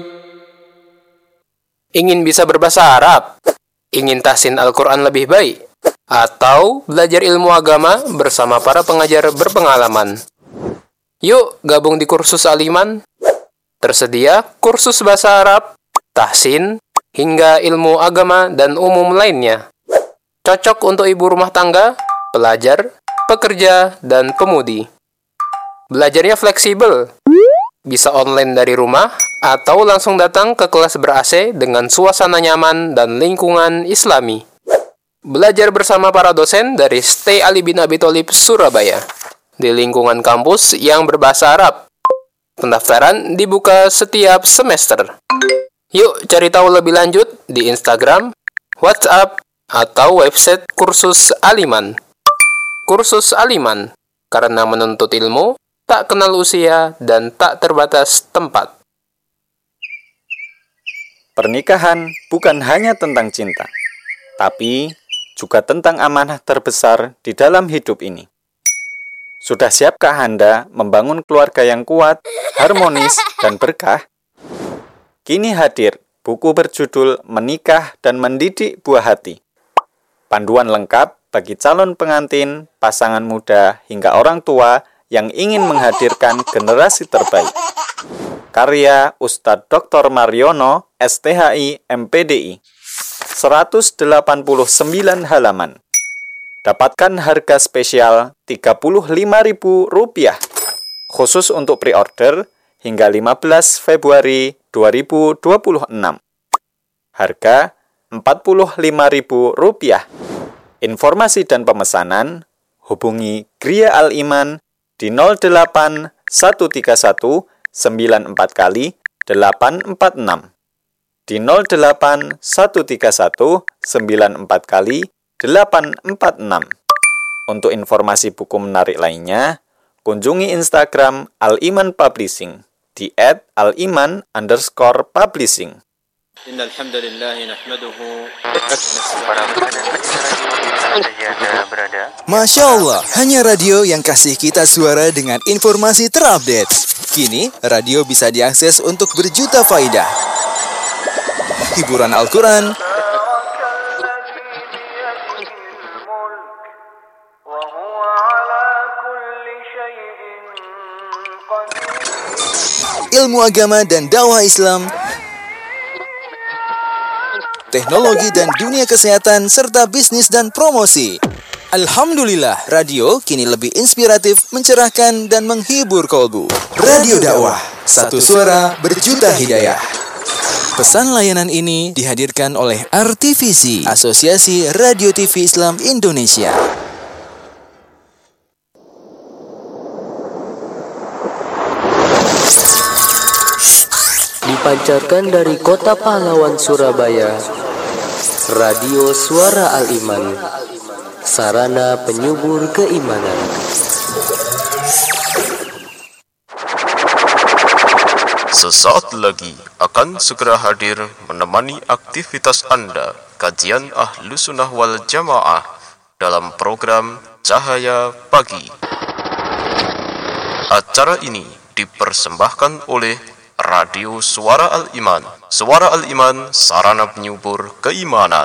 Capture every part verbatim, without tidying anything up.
Ingin bisa berbahasa Arab? Ingin tahsin Al-Quran lebih baik? Atau belajar ilmu agama bersama para pengajar berpengalaman? Yuk gabung di kursus Al-Iman. Tersedia kursus bahasa Arab, tahsin, hingga ilmu agama dan umum lainnya. Cocok untuk ibu rumah tangga, pelajar, pekerja, dan pemudi. Belajarnya fleksibel. Bisa online dari rumah atau langsung datang ke kelas ber-A C dengan suasana nyaman dan lingkungan Islami. Belajar bersama para dosen dari Stay Ali bin Abi Thalib Surabaya di lingkungan kampus yang berbahasa Arab. Pendaftaran dibuka setiap semester. Yuk cari tahu lebih lanjut di Instagram, WhatsApp, atau website kursus Al-Iman. Kursus Al-Iman, karena menuntut ilmu tak kenal usia dan tak terbatas tempat. Pernikahan bukan hanya tentang cinta, tapi juga tentang amanah terbesar di dalam hidup ini. Sudah siapkah Anda membangun keluarga yang kuat, harmonis, dan berkah? Kini hadir buku berjudul Menikah dan Mendidik Buah Hati. Panduan lengkap bagi calon pengantin, pasangan muda, hingga orang tua yang ingin menghadirkan generasi terbaik. Karya Ustadz Doktor Mariono, S T H I, M P D I. seratus delapan puluh sembilan halaman. Dapatkan harga spesial tiga puluh lima ribu rupiah. Khusus untuk pre-order hingga lima belas Februari dua ribu dua puluh enam. Harga empat puluh lima ribu rupiah. Informasi dan pemesanan hubungi Gria Al-Iman di nol delapan satu tiga satu sembilan empat kali delapan empat enam, di nol delapan satu tiga satu sembilan empat kali delapan empat enam. Untuk informasi buku menarik lainnya, kunjungi Instagram Al-Iman Publishing di et aliman underscore publishing. Masya Allah, hanya radio yang kasih kita suara dengan informasi terupdate. Kini, radio bisa diakses untuk berjuta faidah. Hiburan Al-Quran, ilmu agama dan dakwah Islam, teknologi dan dunia kesehatan, serta bisnis dan promosi. Alhamdulillah, radio kini lebih inspiratif, mencerahkan, dan menghibur kolbu. Radio dakwah, satu suara berjuta hidayah. Pesan layanan ini dihadirkan oleh R T V C, Asosiasi Radio T V Islam Indonesia. Dipancarkan dari kota pahlawan Surabaya, Radio Suara Al-Iman, sarana penyubur keimanan. Sesaat lagi akan segera hadir menemani aktivitas Anda, kajian Ahlus Sunnah wal Jamaah dalam program Cahaya Pagi. Acara ini dipersembahkan oleh Radio Suara Al-Iman. Suara Al-Iman, sarana penyubur keimanan.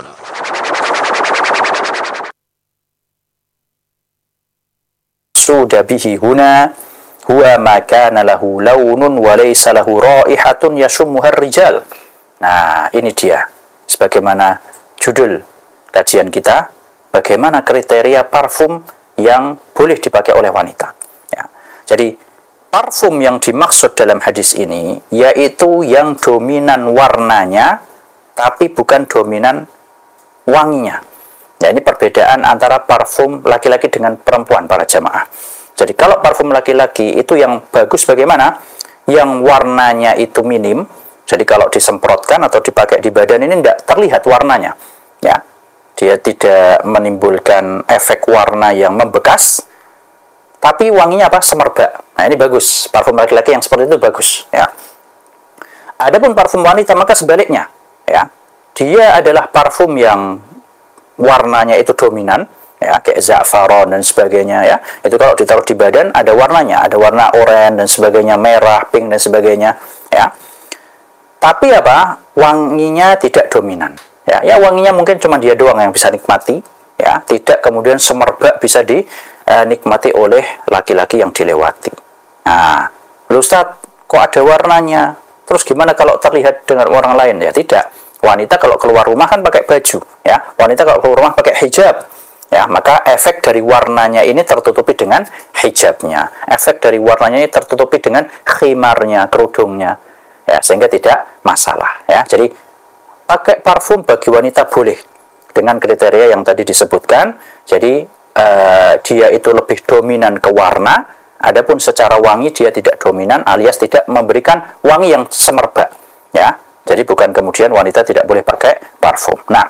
Sudah bihi huna huwa ma kana lahu launun wa laysa lahu raihatun yashummuha ar-rijal. Nah, ini dia sebagaimana judul kajian kita, bagaimana kriteria parfum yang boleh dipakai oleh wanita. Ya. Jadi parfum yang dimaksud dalam hadis ini yaitu yang dominan warnanya tapi bukan dominan wanginya. Ya, ini perbedaan antara parfum laki-laki dengan perempuan para jamaah. Jadi kalau parfum laki-laki itu yang bagus bagaimana? Yang warnanya itu minim. Jadi kalau disemprotkan atau dipakai di badan ini tidak terlihat warnanya. Ya, dia tidak menimbulkan efek warna yang membekas. Tapi wanginya apa? Semerbak. Nah, ini bagus. Parfum laki-laki yang seperti itu bagus. Ya. Adapun parfum wanita maka sebaliknya. Ya, dia adalah parfum yang warnanya itu dominan, ya, kayak za'faron dan sebagainya. Ya, itu kalau ditaruh di badan ada warnanya, ada warna oranye dan sebagainya, merah, pink dan sebagainya. Ya. Tapi apa? Wanginya tidak dominan. Ya, ya wanginya mungkin cuma dia doang yang bisa nikmati, ya, tidak kemudian semerbak bisa dinikmati oleh laki-laki yang dilewati. Nah, Ustaz, kok ada warnanya? Terus gimana kalau terlihat dengan orang lain? Ya tidak. Wanita kalau keluar rumah kan pakai baju, ya. Wanita kalau keluar rumah pakai hijab. Ya, maka efek dari warnanya ini tertutupi dengan hijabnya. Efek dari warnanya ini tertutupi dengan khimarnya, kerudungnya. Ya, sehingga tidak masalah, ya. Jadi pakai parfum bagi wanita boleh dengan kriteria yang tadi disebutkan. Jadi eh, dia itu lebih dominan ke warna. Adapun secara wangi dia tidak dominan alias tidak memberikan wangi yang semerbak, ya. Jadi bukan kemudian wanita tidak boleh pakai parfum. Nah,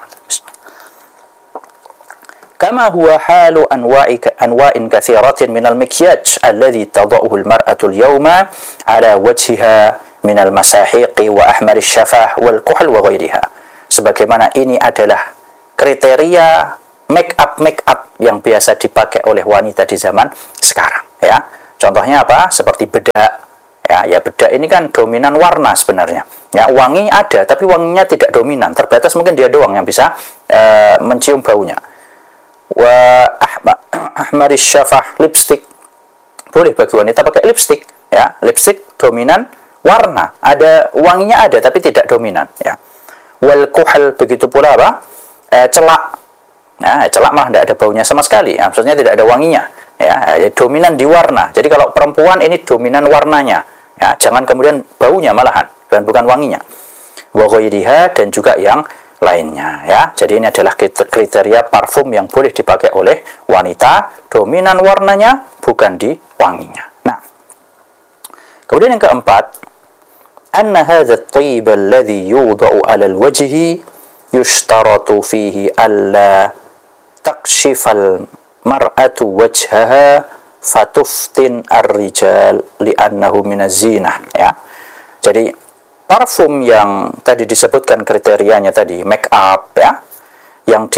kama huwa halu anwa'i anwa'in katsiratin minal mikyaj alladhi tada'uhu al-mar'atu al-yawma ala wajhiha minal masahiqi wa ahmar asy-syafah wal kuhl wa ghairiha. Sebagaimana ini adalah kriteria make up make up yang biasa dipakai oleh wanita di zaman sekarang, ya. Contohnya apa? Seperti bedak, ya. Ya bedak ini kan dominan warna sebenarnya, ya. Wangi ada tapi wanginya tidak dominan, terbatas mungkin dia doang yang bisa uh, mencium baunya. Wa ahmaris syafah, lipstick boleh bagi wanita pakai lipstick, ya. Lipstick dominan warna, ada wanginya ada tapi tidak dominan, ya. Wal kuhl, begitu pula apa? Eh, celak. Nah, celak mah tidak ada baunya sama sekali, ya. Maksudnya tidak ada wanginya, ya. Dominan di warna. Jadi kalau perempuan ini dominan warnanya, ya. Jangan kemudian baunya malahan, dan bukan wanginya. Wa ghairiha, dan juga yang lainnya, ya. Jadi ini adalah kriteria parfum yang boleh dipakai oleh wanita, dominan warnanya bukan di wanginya. Nah, kemudian yang keempat, anna hadha at-tayyib alladhi yudha'u 'ala al-wajhi yushtaratu fihi alla takshifa al-mar'atu wajhaha fatuftin ar-rijal li'annahu min az-zinah, ya. Jadi parfum yang tadi disebutkan kriterianya tadi, make up, ya, yang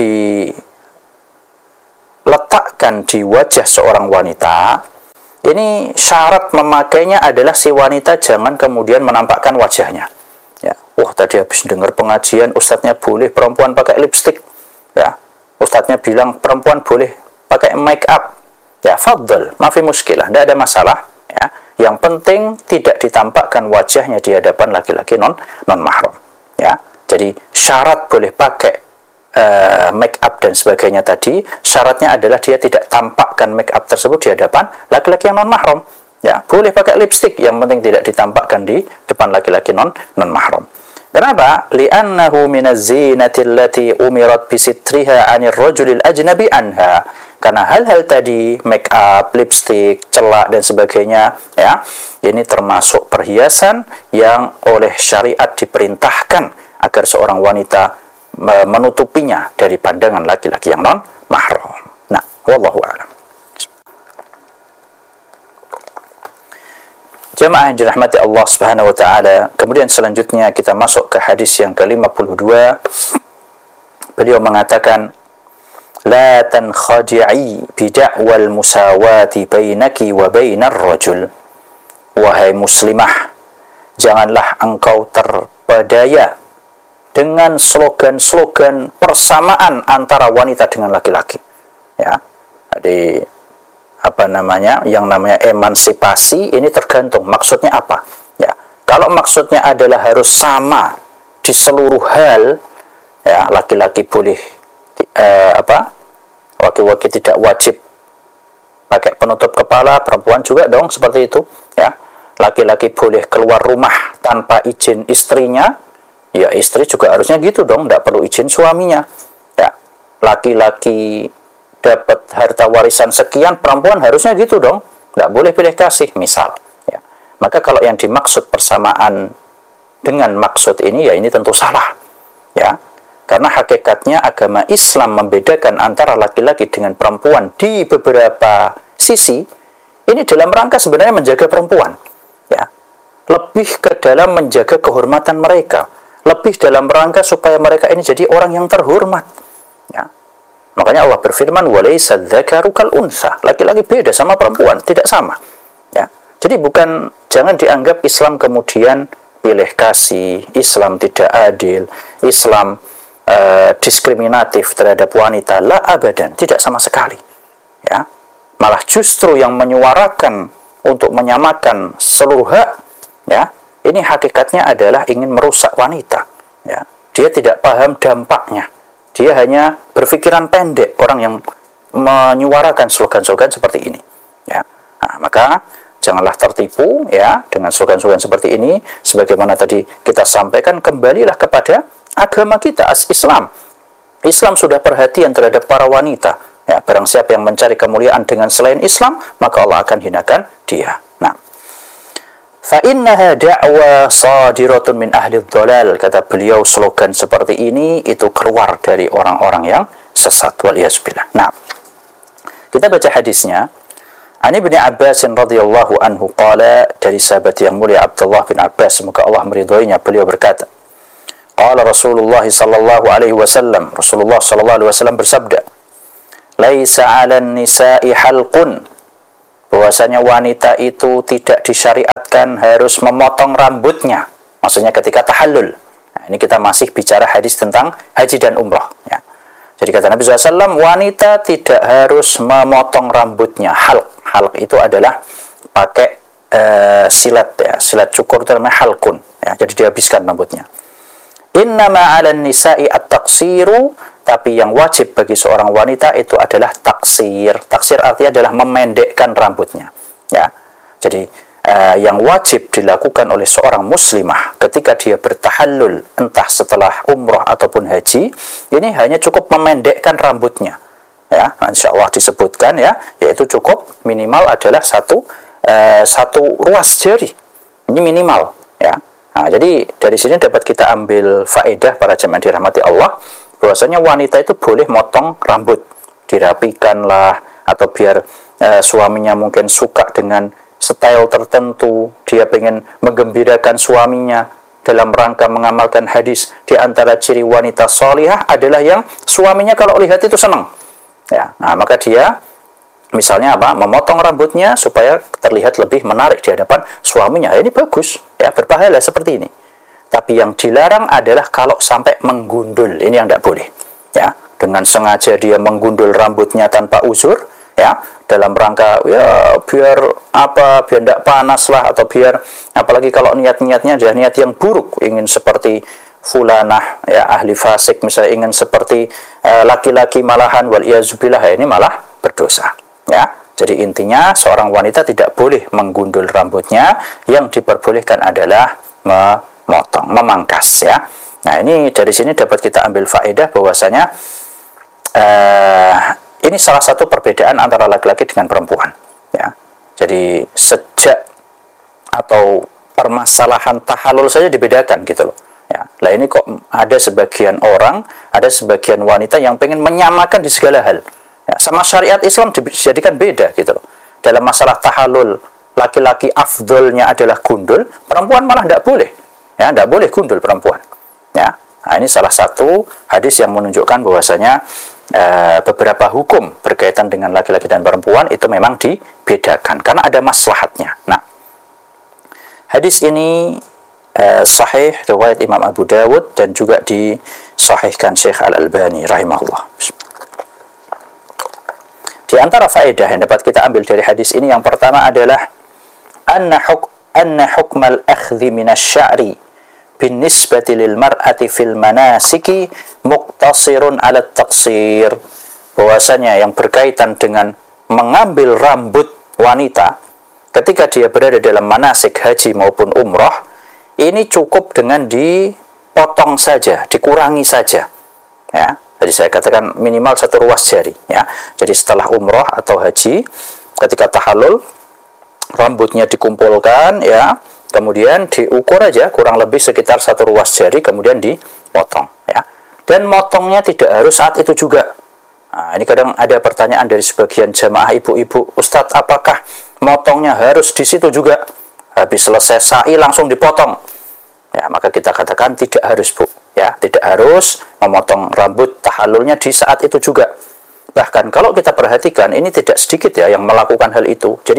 diletakkan di wajah seorang wanita, ini syarat memakainya adalah si wanita jangan kemudian menampakkan wajahnya, ya. Wah, tadi habis dengar pengajian ustadznya boleh perempuan pakai lipstick, ya. Ustadznya bilang perempuan boleh pakai make up, ya, fadl, mafi muskilah, tidak ada masalah, ya. Yang penting tidak ditampakkan wajahnya di hadapan laki-laki non non mahram, ya. Jadi syarat boleh pakai uh, make up dan sebagainya tadi, syaratnya adalah dia tidak tampakkan make up tersebut di hadapan laki-laki yang non mahram, ya. Boleh pakai lipstick, yang penting tidak ditampakkan di depan laki-laki non non mahram. Kenapa? Li'annahu minaz zinati allati umirat bisitriha 'anir rajulil ajnabi anha. Karena hal-hal tadi, make up, lipstick, celak dan sebagainya, ya, ini termasuk perhiasan yang oleh syariat diperintahkan agar seorang wanita menutupinya dari pandangan laki-laki yang non mahram. Nah, wallahu a'lam. Jamaah yang dirahmati Allah Subhanahu wa taala, kemudian selanjutnya kita masuk ke hadis yang ke lima puluh dua. Beliau mengatakan, la tankhadi'i bida'wal musawati bainaki wa bainar rajul. Wahai muslimah, janganlah engkau terpedaya dengan slogan-slogan persamaan antara wanita dengan laki-laki, ya. Jadi apa namanya, yang namanya emansipasi ini tergantung maksudnya apa, ya. Kalau maksudnya adalah harus sama di seluruh hal, ya, laki-laki boleh eh, apa laki-laki tidak wajib pakai penutup kepala, perempuan juga dong seperti itu, ya. Laki-laki boleh keluar rumah tanpa izin istrinya, ya istri juga harusnya gitu dong, tidak perlu izin suaminya, ya. Laki-laki dapat harta warisan sekian, perempuan harusnya gitu dong, nggak boleh pilih kasih misal, ya. Maka kalau yang dimaksud persamaan dengan maksud ini, ya ini tentu salah, ya, karena hakikatnya agama Islam membedakan antara laki-laki dengan perempuan di beberapa sisi. Ini dalam rangka sebenarnya menjaga perempuan, ya, lebih ke dalam menjaga kehormatan mereka, lebih dalam rangka supaya mereka ini jadi orang yang terhormat, ya. Makanya Allah berfirman, walaysa dzakaru kal unsa. Laki-laki beda sama perempuan, tidak sama, ya. Jadi bukan, jangan dianggap Islam kemudian pilih kasih, Islam tidak adil, Islam uh, diskriminatif terhadap wanita. La abadan, tidak sama sekali. Ya, malah justru yang menyuarakan untuk menyamakan seluruh hak, ya, ini hakikatnya adalah ingin merusak wanita. Ya, dia tidak paham dampaknya. Dia hanya berpikiran pendek, orang yang menyuarakan slogan-slogan seperti ini. Ya, nah, maka janganlah tertipu ya dengan slogan-slogan seperti ini. Sebagaimana tadi kita sampaikan, kembalilah kepada agama kita, Islam. Islam sudah perhatian terhadap para wanita. Ya, barang siapa yang mencari kemuliaan dengan selain Islam, maka Allah akan hinakan dia. Nah, fa innaha da'wa sadiratun min ahli dhalal, kata beliau, slogan seperti ini itu keluar dari orang-orang yang sesat, waliyazbillah. Nah, kita baca hadisnya. Ani bin Abbas radhiyallahu anhu qala, dari sahabat yang mulia Abdullah bin Abbas, semoga Allah meridhoinya, beliau berkata, qala Rasulullah sallallahu alaihi wasallam, Rasulullah sallallahu alaihi wasallam bersabda, laisa 'alan nisa'i halqun, bahwasanya wanita itu tidak disyariatkan harus memotong rambutnya, maksudnya ketika tahallul. Nah, ini kita masih bicara hadis tentang haji dan umrah ya. Jadi kata Nabi shallallahu alaihi wasallam, wanita tidak harus memotong rambutnya. Halq, halq itu adalah pakai uh, silat ya, silat cukur itu namanya halqun ya, jadi dihabiskan rambutnya. Innama 'alan nisa'i at-taqsiru, tapi yang wajib bagi seorang wanita itu adalah taksir. Taksir artinya adalah memendekkan rambutnya. Ya, jadi uh, yang wajib dilakukan oleh seorang muslimah ketika dia bertahallul, entah setelah umrah ataupun haji, ini hanya cukup memendekkan rambutnya. Ya, insya Allah disebutkan ya, yaitu cukup minimal adalah satu uh, satu ruas jari. Ini minimal. Ya. Nah, jadi dari sini dapat kita ambil faedah para jemaah dirahmati Allah, bahwasanya wanita itu boleh motong rambut, dirapikanlah, atau biar e, suaminya mungkin suka dengan style tertentu, dia pengen menggembirakan suaminya dalam rangka mengamalkan hadis. Di antara ciri wanita solihah adalah yang suaminya kalau lihat itu senang. Ya, nah, maka dia misalnya apa? Memotong rambutnya supaya terlihat lebih menarik di hadapan suaminya. Ini bagus, ya, berpahala seperti ini. Tapi yang dilarang adalah kalau sampai menggundul, ini yang tidak boleh. Ya, dengan sengaja dia menggundul rambutnya tanpa uzur, ya, dalam rangka ya biar apa, biar tidak panas lah, atau biar apalagi kalau niat-niatnya adalah niat yang buruk, ingin seperti fulanah, ya, ahli fasik misalnya, ingin seperti uh, laki-laki malahan, wal iyazubillah, ya, ini malah berdosa. Ya, jadi intinya seorang wanita tidak boleh menggundul rambutnya, yang diperbolehkan adalah memotong, memangkas ya. Nah, ini dari sini dapat kita ambil faedah bahwasanya uh, ini salah satu perbedaan antara laki-laki dengan perempuan ya. Jadi sejak atau permasalahan tahallul saja dibedakan gitu loh ya. Lah ini kok ada sebagian orang, ada sebagian wanita yang pengen menyamakan di segala hal ya, sama syariat Islam dijadikan beda gitu loh. Dalam masalah tahallul, laki-laki afdolnya adalah gundul, perempuan malah tidak boleh. Ya, tidak boleh gundul perempuan. Ya, nah, ini salah satu hadis yang menunjukkan bahwasanya e, beberapa hukum berkaitan dengan laki-laki dan perempuan itu memang dibedakan karena ada maslahatnya. Nah, hadis ini e, sahih riwayat Imam Abu Dawud dan juga disahihkan Syekh Al-Albani rahimahullah. Di antara faedah yang dapat kita ambil dari hadis ini, yang pertama adalah anna huk anna hukmal akhdhi minasy-sya'ri binisbati lil mar'ati fil manasiki muqtasirun 'ala at-taqsir, bahwasanya yang berkaitan dengan mengambil rambut wanita ketika dia berada dalam manasik haji maupun umrah, ini cukup dengan dipotong saja, dikurangi saja ya. Jadi saya katakan minimal satu ruas jari ya. Jadi setelah umrah atau haji, ketika tahallul, rambutnya dikumpulkan ya, kemudian diukur aja kurang lebih sekitar satu ruas jari, kemudian dipotong ya. Dan motongnya tidak harus saat itu juga. Nah, ini kadang ada pertanyaan dari sebagian jamaah ibu-ibu, Ustadz, apakah motongnya harus di situ juga? Habis selesai sa'i langsung dipotong? Ya, maka kita katakan tidak harus, Bu. Ya, tidak harus memotong rambut tahallulnya di saat itu juga. Bahkan kalau kita perhatikan, ini tidak sedikit ya yang melakukan hal itu. Jadi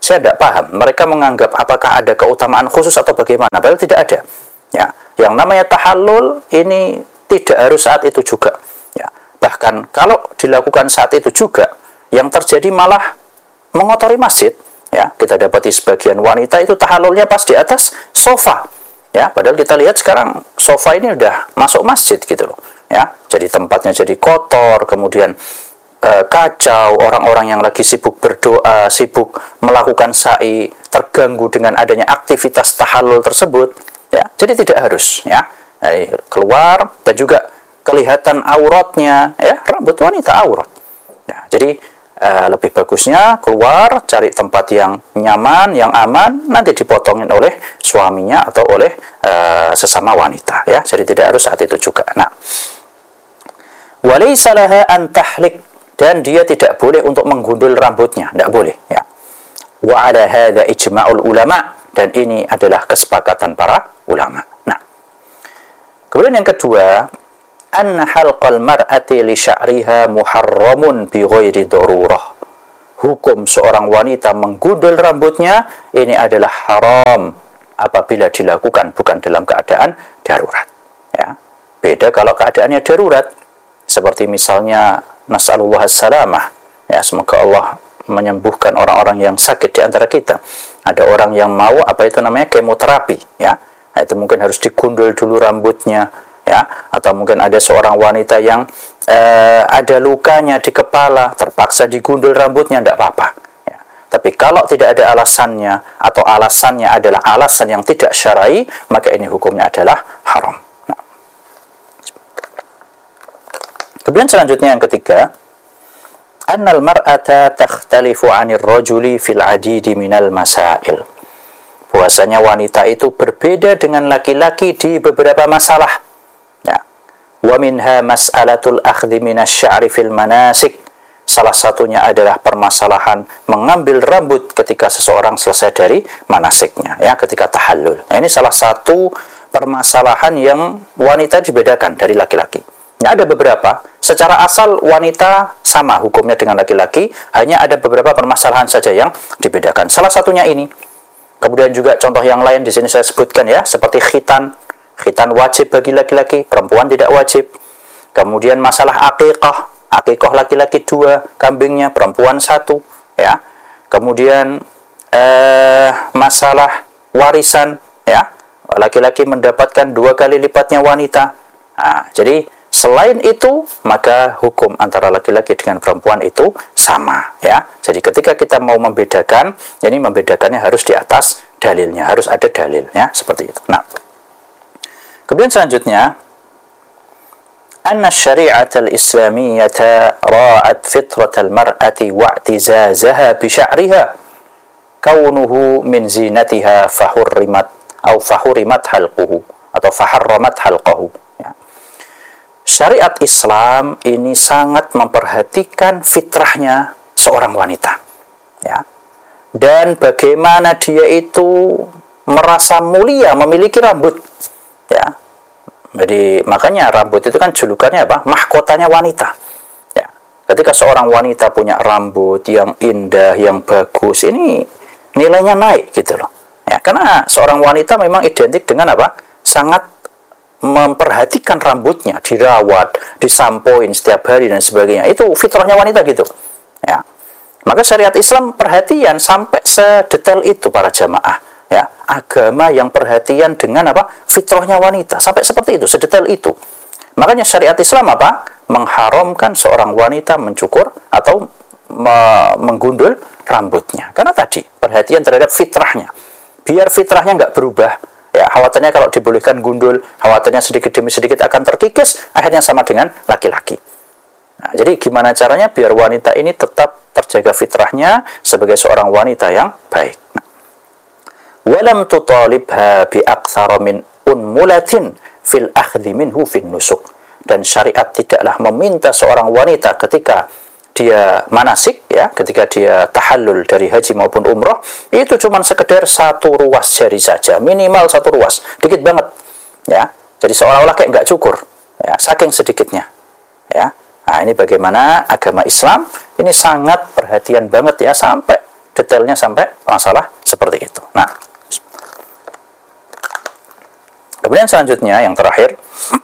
saya tidak paham. Mereka menganggap apakah ada keutamaan khusus atau bagaimana? Padahal tidak ada. Ya, yang namanya tahallul ini tidak harus saat itu juga. Ya, bahkan kalau dilakukan saat itu juga, yang terjadi malah mengotori masjid. Ya, kita dapati sebagian wanita itu tahallulnya pas di atas sofa. Ya, padahal kita lihat sekarang sofa ini udah masuk masjid gitu loh. Ya, jadi tempatnya jadi kotor, kemudian eh, kacau, orang-orang yang lagi sibuk berdoa, sibuk melakukan sa'i, terganggu dengan adanya aktivitas tahallul tersebut. Ya, jadi tidak harus. Ya, jadi, keluar dan juga kelihatan auratnya. Ya, rambut wanita aurat. Ya, jadi Uh, lebih bagusnya keluar, cari tempat yang nyaman, yang aman, nanti dipotongin oleh suaminya atau oleh uh, sesama wanita, ya. Jadi tidak harus saat itu juga. Nah, walaysa laha an tahlik, dan dia tidak boleh untuk menggundul rambutnya, tidak boleh, ya. Wa ala hadza ijma'ul ulama, dan ini adalah kesepakatan para ulama. Nah, kemudian yang kedua, anna halqal mar'ati li sya'riha muharramun bi ghairi darurah. Hukum seorang wanita menggundul rambutnya ini adalah haram apabila dilakukan bukan dalam keadaan darurat. Ya. Beda kalau keadaannya darurat, seperti misalnya nas'alullah as-salamah. Ya, semoga Allah menyembuhkan orang-orang yang sakit di antara kita. Ada orang yang mau apa itu namanya kemoterapi, ya. Nah, itu mungkin harus digundul dulu rambutnya. Ya, atau mungkin ada seorang wanita yang eh, ada lukanya di kepala, terpaksa digundul rambutnya, tidak apa-apa. Ya. Tapi kalau tidak ada alasannya, atau alasannya adalah alasan yang tidak syar'i, maka ini hukumnya adalah haram. Nah. Kemudian selanjutnya yang ketiga, annal mar'ata takhtalifu 'anir rajuli fil 'adidi minal masail. Bahwasanya wanita itu berbeda dengan laki-laki di beberapa masalah. Wa minha mas'alatul akhdhi minasy-sya'ri fil manasik. Salah satunya adalah permasalahan mengambil rambut ketika seseorang selesai dari manasiknya, ya, ketika tahallul. Nah, ini salah satu permasalahan yang wanita dibedakan dari laki-laki. Nah, ada beberapa. Secara asal wanita sama hukumnya dengan laki-laki, hanya ada beberapa permasalahan saja yang dibedakan. Salah satunya ini. Kemudian juga contoh yang lain di sini saya sebutkan, ya, seperti khitan. Khitan wajib bagi laki-laki, perempuan tidak wajib. Kemudian masalah akikah, akikah laki-laki dua, kambingnya, perempuan satu, ya. Kemudian eh, masalah warisan, ya, laki-laki mendapatkan dua kali lipatnya wanita. Nah, jadi selain itu maka hukum antara laki-laki dengan perempuan itu sama, ya. Jadi ketika kita mau membedakan, jadi membedakannya harus di atas dalilnya, harus ada dalilnya, seperti itu. Nah, kemudian selanjutnya, anna syari'at al-islamiyyata ra'at fitrat al-mar'ati wa'tizazaha bi sya'riha kaunuhu min zinatiha fahurrimat atau fahurimat halquhu atau faharramat halqahu. Ya. Syariat Islam ini sangat memperhatikan fitrahnya seorang wanita. Ya. Dan bagaimana dia itu merasa mulia memiliki rambut. Ya. Jadi makanya rambut itu kan julukannya apa? Mahkotanya wanita. Ya. Ketika seorang wanita punya rambut yang indah, yang bagus, ini nilainya naik gitu loh. Ya, karena seorang wanita memang identik dengan apa? Sangat memperhatikan rambutnya, dirawat, disampoin setiap hari dan sebagainya. Itu fitrahnya wanita gitu. Ya. Maka syariat Islam perhatian sampai sedetail itu para jamaah. Ya, agama yang perhatian dengan apa? Fitrahnya wanita, sampai seperti itu, sedetail itu. Makanya syariat Islam apa? Mengharamkan seorang wanita mencukur atau me menggundul rambutnya. Karena tadi perhatian terhadap fitrahnya. Biar fitrahnya nggak berubah. Ya, khawatirnya kalau dibolehkan gundul, khawatirnya sedikit demi sedikit akan terkikis, akhirnya sama dengan laki-laki. Nah, jadi gimana caranya biar wanita ini tetap terjaga fitrahnya sebagai seorang wanita yang baik. Nah, walam tutalibha bi aktsara min unmulatin fil akhdhi minhu fin nusuk. Dan syariat tidaklah meminta seorang wanita ketika dia manasik, ya, ketika dia tahallul dari haji maupun umrah, itu cuma sekedar satu ruas jari saja, minimal satu ruas, dikit banget, ya. Jadi seolah-olah kayak nggak cukur, ya, saking sedikitnya, ya. Nah, ini bagaimana agama Islam ini sangat perhatian banget, ya, sampai detailnya sampai masalah seperti itu. Nah, kemudian selanjutnya yang terakhir,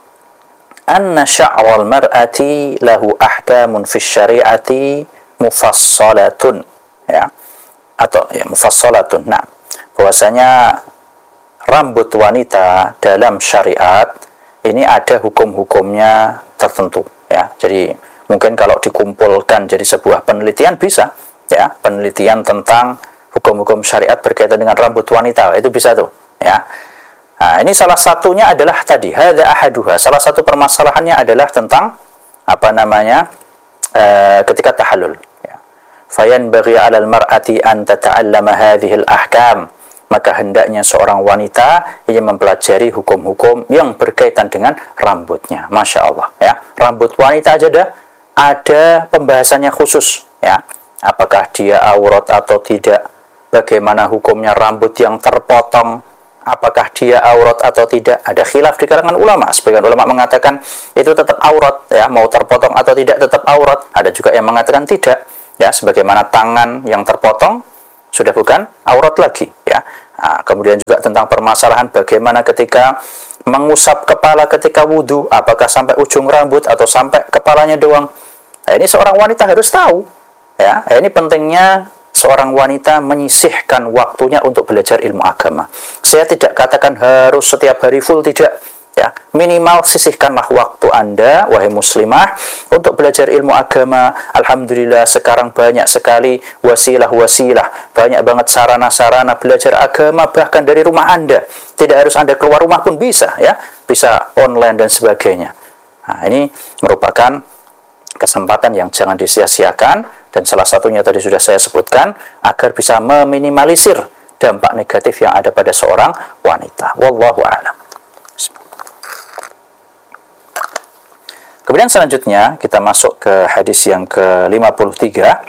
anna sya'ral mar'ati lahu ahkamun fi syari'ati mufassalatun, ya, atau ya mufassalatun. Nah, bahwasanya rambut wanita dalam syariat ini ada hukum-hukumnya tertentu, ya. Jadi mungkin kalau dikumpulkan jadi sebuah penelitian bisa, ya, penelitian tentang hukum-hukum syariat berkaitan dengan rambut wanita, itu bisa tuh, ya. Nah, ini salah satunya adalah tadi hadza ahaduha. Salah satu permasalahannya adalah tentang apa namanya? E, ketika tahallul, ya. Fayanbaghi 'alal mar'ati an tata'allama hadhil ahkam. Maka hendaknya seorang wanita ia mempelajari hukum-hukum yang berkaitan dengan rambutnya. Masya Allah, ya. Rambut wanita aja ada ada pembahasannya khusus, ya. Apakah dia aurat atau tidak? Bagaimana hukumnya rambut yang terpotong? Apakah dia aurat atau tidak? Ada khilaf di kalangan ulama. Sebagian ulama mengatakan itu tetap aurat, ya, mau terpotong atau tidak tetap aurat. Ada juga yang mengatakan tidak, ya, sebagaimana tangan yang terpotong sudah bukan aurat lagi, ya. Nah, kemudian juga tentang permasalahan bagaimana ketika mengusap kepala ketika wudhu, apakah sampai ujung rambut atau sampai kepalanya doang. Nah, ini seorang wanita harus tahu, ya. Nah, ini pentingnya seorang wanita menyisihkan waktunya untuk belajar ilmu agama. Saya tidak katakan harus setiap hari full, tidak, ya. Minimal sisihkanlah waktu Anda, wahai muslimah, untuk belajar ilmu agama. Alhamdulillah sekarang banyak sekali wasilah-wasilah, banyak banget sarana-sarana belajar agama bahkan dari rumah Anda. Tidak harus Anda keluar rumah pun bisa, ya. Bisa online dan sebagainya. Nah, ini merupakan kesempatan yang jangan disia-siakan. Dan salah satunya tadi sudah saya sebutkan, agar bisa meminimalisir dampak negatif yang ada pada seorang wanita. Wallahu a'lam. Kemudian selanjutnya kita masuk ke hadis yang ke lima puluh tiga.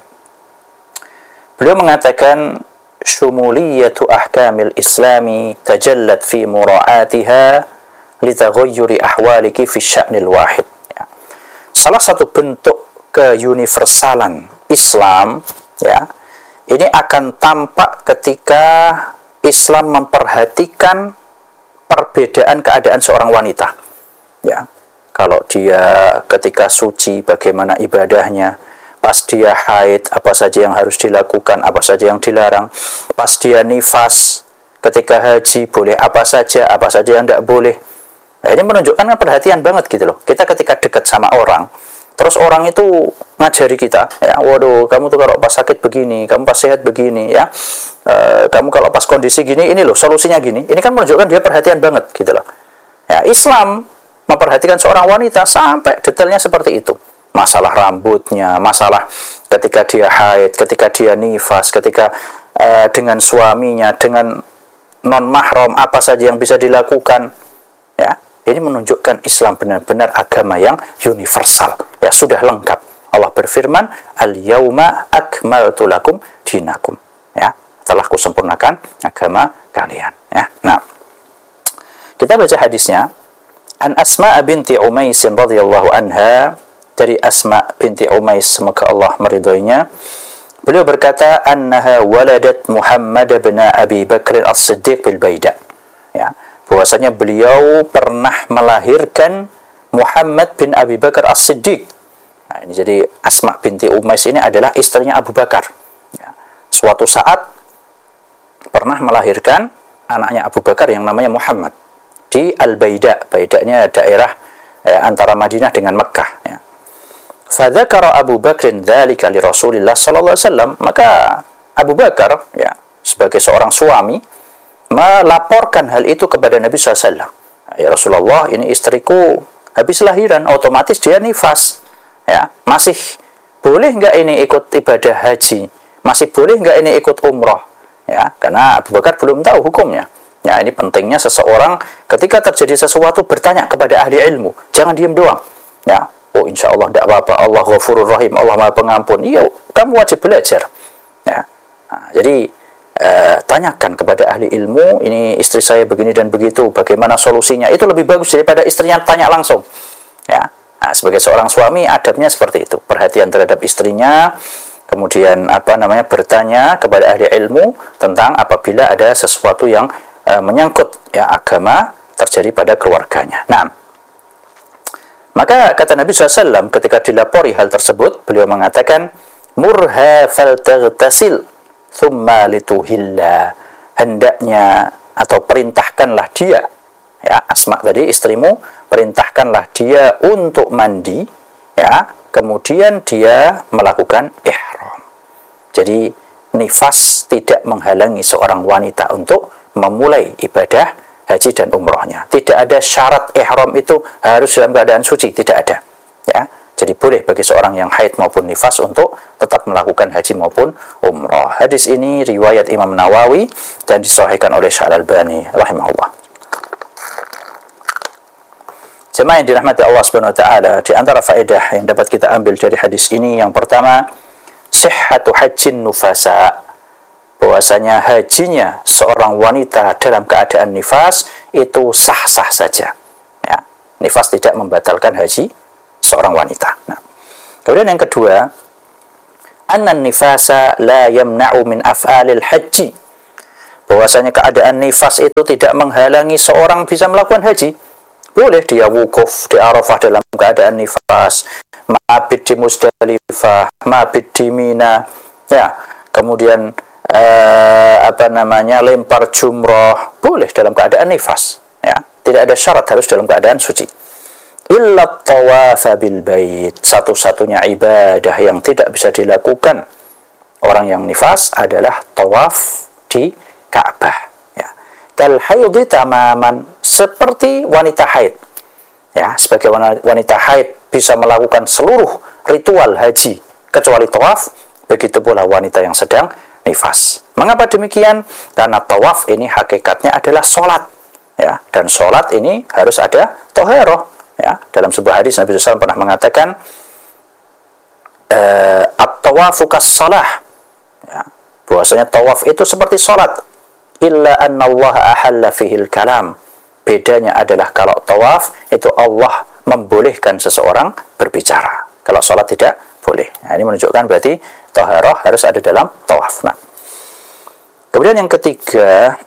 Beliau mengatakan, syumuliyatu ahkamil islami tajallat fi mura'atiha litaghayyuri ahwaliki fi sya'nil wahid. Ya. Salah satu bentuk keuniversalan Islam, ya, ini akan tampak ketika Islam memperhatikan perbedaan keadaan seorang wanita, ya. Kalau dia ketika suci bagaimana ibadahnya, pas dia haid apa saja yang harus dilakukan, apa saja yang dilarang, pas dia nifas ketika haji boleh apa saja, apa saja yang tidak boleh. Nah, ini menunjukkan perhatian banget gitu loh. Kita ketika dekat sama orang, terus orang itu ngajari kita, ya, waduh, kamu tuh kalau pas sakit begini, kamu pas sehat begini, ya, e, kamu kalau pas kondisi gini, ini loh solusinya gini. Ini kan menunjukkan dia perhatian banget, gitu loh. Ya, Islam memperhatikan seorang wanita sampai detailnya seperti itu. Masalah rambutnya, masalah ketika dia haid, ketika dia nifas, ketika e, dengan suaminya, dengan non mahram apa saja yang bisa dilakukan, ya. Ini menunjukkan Islam benar-benar agama yang universal, ya, sudah lengkap. Allah berfirman, al-yauma akmaltu lakum dinakum, ya, telah kusempurnakan agama kalian, ya. Nah, kita baca hadisnya. An Asma binti Umais radhiyallahu anha, dari Asma binti Umais, semoga Allah meridhoinya. Beliau berkata, annaha waladat Muhammad bin Abi Bakr as-Siddiq bil Baida, ya, bahwasanya beliau pernah melahirkan Muhammad bin Abi Bakar as-Siddiq. Nah, ini jadi Asma binti Umais ini adalah istrinya Abu Bakar. Ya. Suatu saat pernah melahirkan anaknya Abu Bakar yang namanya Muhammad di Al-Baida. Baidanya daerah eh, antara Madinah dengan Mekkah. Ya. Fadzakara Abu Bakrin dzalika li Rasulillah sallallahu alaihi wasallam. Maka Abu Bakar, ya, sebagai seorang suami, melaporkan hal itu kepada Nabi shallallahu alaihi wasallam. Ya Rasulullah, ini istriku habis lahiran, otomatis dia nifas, ya, masih boleh nggak ini ikut ibadah haji? Masih boleh nggak ini ikut umroh? Ya, karena Abu Bakar belum tahu hukumnya. Ya, ini pentingnya seseorang ketika terjadi sesuatu bertanya kepada ahli ilmu, jangan diam doang. Ya, oh insya Allah tidak apa-apa, Allah Ghafurur Rahim, Allah Maha Pengampun. Iya, kamu wajib belajar. Ya, nah, jadi Uh, tanyakan kepada ahli ilmu, ini istri saya begini dan begitu, bagaimana solusinya? Itu lebih bagus daripada istrinya tanya langsung, ya. Nah, sebagai seorang suami adabnya seperti itu, perhatian terhadap istrinya, kemudian apa namanya bertanya kepada ahli ilmu tentang apabila ada sesuatu yang e, menyangkut ya agama terjadi pada keluarganya. Nah, maka kata Nabi shallallahu alaihi wasallam ketika dilapori hal tersebut, beliau mengatakan, murha faltaghtasil thumma lituhilla, hendaknya atau perintahkanlah dia, ya Asma tadi istrimu, perintahkanlah dia untuk mandi, ya kemudian dia melakukan ihram. Jadi nifas tidak menghalangi seorang wanita untuk memulai ibadah haji dan umrohnya. Tidak ada syarat ihram itu harus dalam keadaan suci, tidak ada. Ya, jadi boleh bagi seorang yang haid maupun nifas untuk tetap melakukan haji maupun umroh. Hadis ini riwayat Imam Nawawi dan disahihkan oleh Syekh Al-Albani rahimahullah. Jemaah yang dirahmati Allah Subhanahu wa taala, di antara faedah yang dapat kita ambil dari hadis ini yang pertama, sihhatu hajjin nufasa. Bahwasanya hajinya seorang wanita dalam keadaan nifas itu sah-sah saja. Ya, nifas tidak membatalkan haji seorang wanita. Nah, kemudian yang kedua, anna nifasa la yamna'u min af'alil haji. Bahwasanya keadaan nifas itu tidak menghalangi seorang bisa melakukan haji. Boleh dia wukuf di Arafah dalam keadaan nifas, mabit di Musdalifah, mabit di Mina, ya, kemudian eh, apa namanya lempar jumroh, boleh dalam keadaan nifas, ya, tidak ada syarat harus dalam keadaan suci. Illa tawafa bil bait, satu-satunya ibadah yang tidak bisa dilakukan orang yang nifas adalah tawaf di Ka'bah. Kal haidhi tamaman, seperti wanita haid. Ya, sebagai wanita haid bisa melakukan seluruh ritual haji kecuali tawaf, begitu pula wanita yang sedang nifas. Mengapa demikian? Karena tawaf ini hakikatnya adalah sholat. Ya, dan sholat ini harus ada toharoh. Ya, dalam sebuah hadis Nabi shallallahu alaihi wasallam pernah mengatakan, at-tawafu kas-shalah. Ya, bahwasanya tawaf itu seperti sholat. Illa anna Allah ahalla fihil kalam. Bedanya adalah kalau tawaf itu Allah membolehkan seseorang berbicara. Kalau sholat tidak boleh. Nah, ini menunjukkan berarti taharah harus ada dalam tawaf. Nah, kemudian yang ketiga,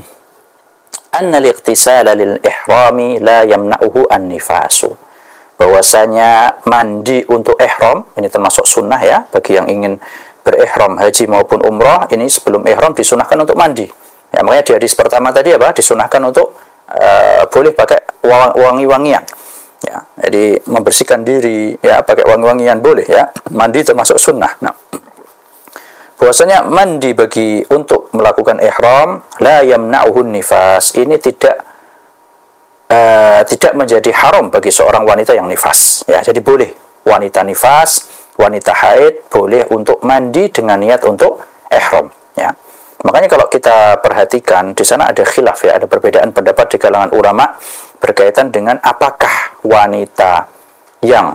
anna al-ightisala lil ihrami la yamna'uhu an-nifasu. Bahwasanya mandi untuk ihram, ini termasuk sunnah ya, bagi yang ingin berihram haji maupun umrah, ini sebelum ihram disunahkan untuk mandi. Ya, makanya di hadis pertama tadi apa? Disunahkan untuk uh, boleh pakai wangi-wangian. Ya, jadi membersihkan diri ya pakai wangi-wangian boleh ya. Mandi termasuk sunnah. Nah, bahwasanya mandi bagi untuk melakukan ihram la yamna'uhun nifas. Ini tidak uh, tidak menjadi haram bagi seorang wanita yang nifas. Ya, jadi boleh wanita nifas, wanita haid boleh untuk mandi dengan niat untuk ihram. Ya. Makanya kalau kita perhatikan di sana ada khilaf ya, ada perbedaan pendapat di kalangan ulama berkaitan dengan apakah wanita yang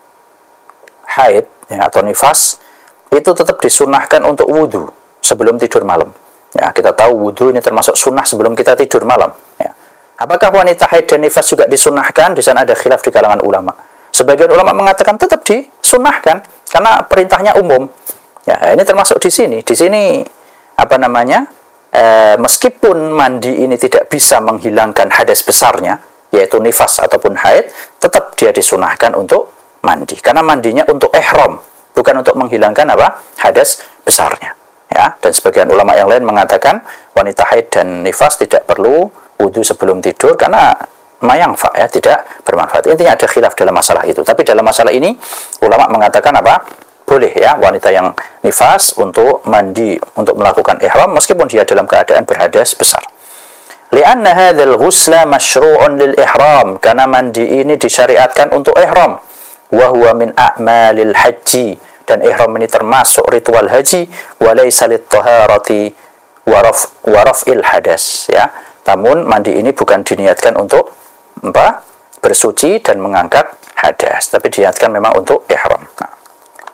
haid ya, atau nifas itu tetap disunahkan untuk wudhu sebelum tidur malam. Ya, kita tahu wudhu ini termasuk sunnah sebelum kita tidur malam. Ya. Apakah wanita haid dan nifas juga disunahkan? Di sana ada khilaf di kalangan ulama. Sebagian ulama mengatakan tetap disunahkan karena perintahnya umum. Ya, ini termasuk di sini. Di sini apa namanya e, meskipun mandi ini tidak bisa menghilangkan hadas besarnya yaitu nifas ataupun haid, tetap dia disunahkan untuk mandi karena mandinya untuk ihram bukan untuk menghilangkan apa hadas besarnya ya. Dan sebagian ulama yang lain mengatakan wanita haid dan nifas tidak perlu wudu sebelum tidur karena mayangfa ya, tidak bermanfaat. Intinya ada khilaf dalam masalah itu, tapi dalam masalah ini ulama mengatakan apa boleh ya wanita yang nifas untuk mandi untuk melakukan ihram meskipun dia dalam keadaan berhadas besar. Li'anna hadzal ghusla masyru'un lil ihram, karena mandi ini disyariatkan untuk ihram. Wa huwa min a'malil haji, dan ihram ini termasuk ritual haji, wa laysa lit taharati wa raf wa raf'il hadas ya. Namun mandi ini bukan diniatkan untuk apa? Bersuci dan mengangkat hadas, tapi diniatkan memang untuk ihram. Nah.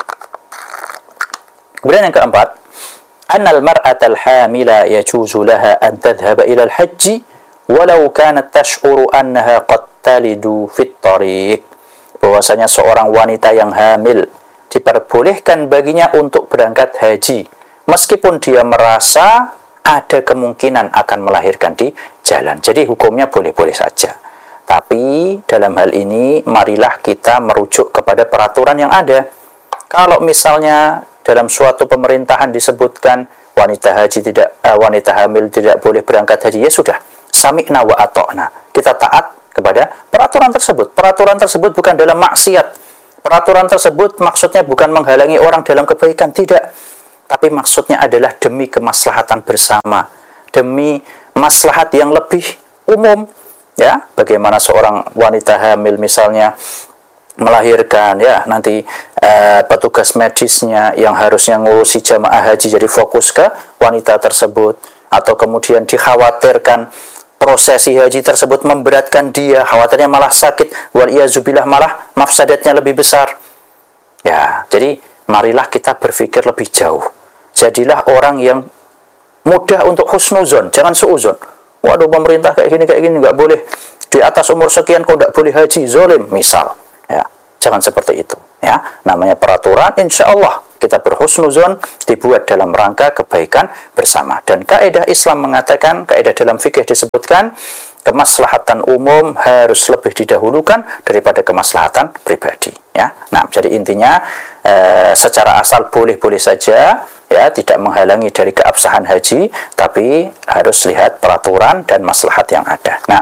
Kemudian yang keempat, annal mar'atal hamila yajuzu laha an tadhhaba ila al-hajj walau kanat tash'uru annaha qad talidu fit tariq. Bahwasanya seorang wanita yang hamil diperbolehkan baginya untuk berangkat haji, meskipun dia merasa ada kemungkinan akan melahirkan di jalan. Jadi hukumnya boleh-boleh saja. Tapi dalam hal ini marilah kita merujuk kepada peraturan yang ada. Kalau misalnya dalam suatu pemerintahan disebutkan wanita haji tidak uh, wanita hamil tidak boleh berangkat haji, ya sudah, sami'na wa ata'na. Kita taat kepada peraturan tersebut. Peraturan tersebut bukan dalam maksiat. Peraturan tersebut maksudnya bukan menghalangi orang dalam kebaikan, tidak. Tapi maksudnya adalah demi kemaslahatan bersama, demi maslahat yang lebih umum. Ya, bagaimana seorang wanita hamil misalnya melahirkan, ya nanti eh, petugas medisnya yang harusnya ngurusi jamaah haji jadi fokus ke wanita tersebut, atau kemudian dikhawatirkan prosesi haji tersebut memberatkan dia, khawatirnya malah sakit, waliyazubillah malah mafsadatnya lebih besar. Ya, jadi marilah kita berpikir lebih jauh. Jadilah orang yang mudah untuk husnuzon, jangan suuzon. Waduh, pemerintah kayak gini kayak gini nggak boleh, di atas umur sekian kok nggak boleh haji, zolim misal. Ya, jangan seperti itu. Ya, namanya peraturan, insya Allah kita berhusnuzon, dibuat dalam rangka kebaikan bersama. Dan kaidah Islam mengatakan, kaidah dalam fikih disebutkan, kemaslahatan umum harus lebih didahulukan daripada kemaslahatan pribadi. Ya, nah jadi intinya eh, secara asal boleh-boleh saja, ya tidak menghalangi dari keabsahan haji, tapi harus lihat peraturan dan maslahat yang ada. Nah,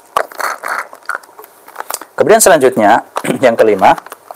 kemudian selanjutnya yang kelima,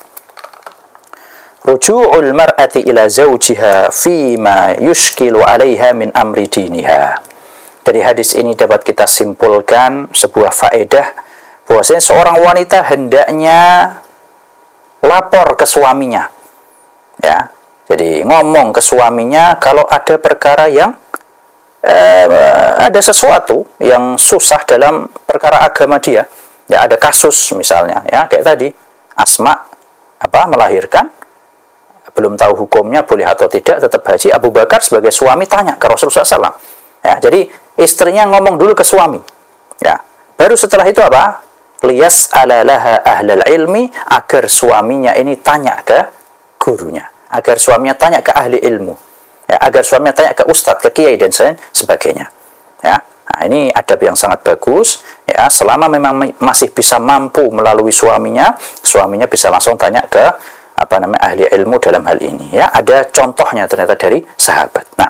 ruju'ul mar'ati ila zawjiha fima yushkilu 'alaiha min amri diniha. Dari hadis ini dapat kita simpulkan sebuah faedah bahwasanya seorang wanita hendaknya lapor ke suaminya. Ya. Jadi ngomong ke suaminya kalau ada perkara yang eh, ada sesuatu yang susah dalam perkara agama dia. Ya, ada kasus misalnya, ya kayak tadi Asma apa melahirkan, belum tahu hukumnya boleh atau tidak tetap haji. Abu Bakar sebagai suami tanya ke Rasulullah shallallahu alaihi wasallam. Ya, jadi istrinya ngomong dulu ke suami. Ya, baru setelah itu apa? Liyas alalaha ahlal ilmi, agar suaminya ini tanya ke gurunya, agar suaminya tanya ke ahli ilmu, ya, agar suaminya tanya ke ustadz, ke kiai dan sebagainya. Ya, nah, ini adab yang sangat bagus. Ya, selama memang masih bisa mampu melalui suaminya, suaminya bisa langsung tanya ke apa namanya ahli ilmu dalam hal ini. Ya, ada contohnya ternyata dari sahabat. Nah,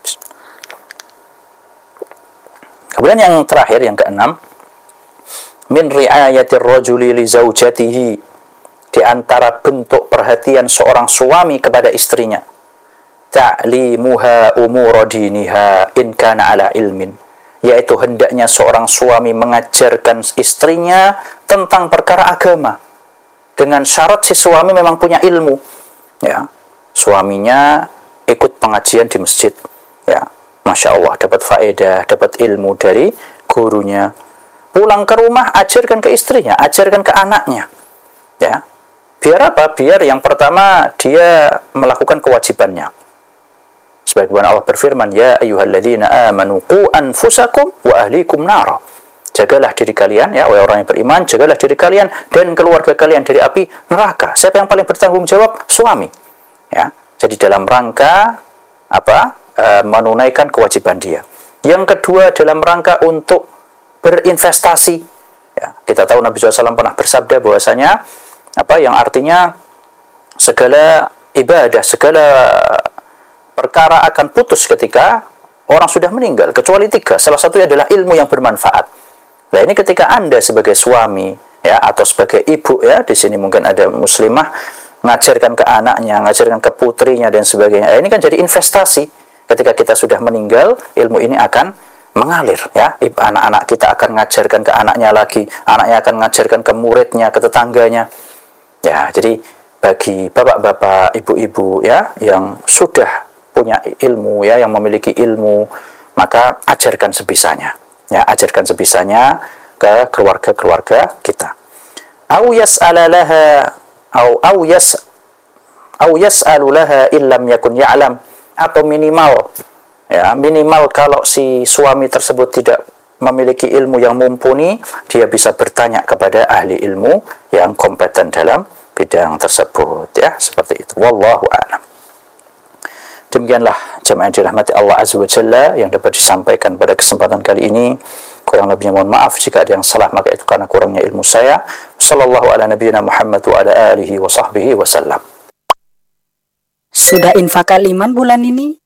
kemudian yang terakhir, yang keenam, min ri'ayatir rajuli li zaujatihi, di antara bentuk perhatian seorang suami kepada istrinya, ta'limuha umur diniha in kana ala ilmin, yaitu hendaknya seorang suami mengajarkan istrinya tentang perkara agama dengan syarat si suami memang punya ilmu. Ya, suaminya ikut pengajian di masjid, ya, masya Allah, dapat faedah, dapat ilmu dari gurunya. Pulang ke rumah, ajarkan ke istrinya, ajarkan ke anaknya. Ya, biar apa? Biar yang pertama dia melakukan kewajibannya. Sebagaimana Allah berfirman, ya ayyuhalladzina amanu qu anfusakum wa ahlikum nara. Jagalah diri kalian, ya wahai orang yang beriman, jagalah diri kalian dan keluarga kalian dari api neraka. Siapa yang paling bertanggung jawab? Suami. Ya, jadi dalam rangka apa? E, menunaikan kewajiban dia. Yang kedua, dalam rangka untuk berinvestasi. Ya, kita tahu Nabi shallallahu alaihi wasallam pernah bersabda bahwasanya apa yang artinya segala ibadah, segala perkara akan putus ketika orang sudah meninggal, kecuali tiga. Salah satunya adalah ilmu yang bermanfaat. Nah, ini ketika Anda sebagai suami, ya, atau sebagai ibu, ya, di sini mungkin ada muslimah ngajarkan ke anaknya, ngajarkan ke putrinya dan sebagainya. Nah, ini kan jadi investasi. Ketika kita sudah meninggal, ilmu ini akan mengalir, ya. Anak-anak kita akan ngajarkan ke anaknya lagi, anaknya akan ngajarkan ke muridnya, ke tetangganya. Ya, jadi bagi bapak-bapak, ibu-ibu, ya, yang sudah punya ilmu, ya, yang memiliki ilmu, maka ajarkan sebisanya. Ya, ajarkan sebisanya ke keluarga-keluarga kita. Au yas'ala laha au au yas au yas'alu laha illam yakun ya'lam, atau minimal, ya, minimal kalau si suami tersebut tidak memiliki ilmu yang mumpuni, dia bisa bertanya kepada ahli ilmu yang kompeten dalam bidang tersebut, ya, seperti itu. Wallahu a'lam. Demikianlah jemaah yang dirahmati Allah Azza wa Jalla yang dapat disampaikan pada kesempatan kali ini. Kurang lebihnya mohon maaf jika ada yang salah, maka itu karena kurangnya ilmu saya. Sallallahu ala nabiyyina Muhammad wa ala alihi wa sahbihi wasallam. Sudah infak Al Iman bulan ini?